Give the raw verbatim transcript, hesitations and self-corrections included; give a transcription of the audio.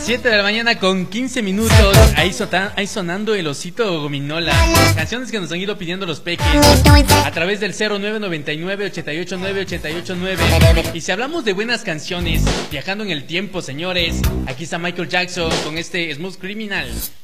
siete de la mañana con quince minutos. Ahí, sota, ahí sonando el osito gominola. Canciones que nos han ido pidiendo los peques a través del cero nueve noventa y nueve, ochenta y ocho nueve, ochenta y ocho nueve. Y si hablamos de buenas canciones, viajando en el tiempo, señores, aquí está Michael Jackson con este Smooth Criminal.